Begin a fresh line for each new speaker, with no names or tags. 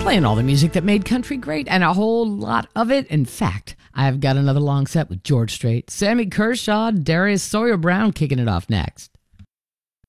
playing all the music that made country great, and a whole lot of it. In fact, I've got another long set with George Strait, Sammy Kershaw, Darius Sawyer Brown kicking it off next.